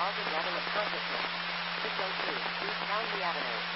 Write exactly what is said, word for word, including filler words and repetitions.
target level of consciousness. six oh two, East Townley Avenue.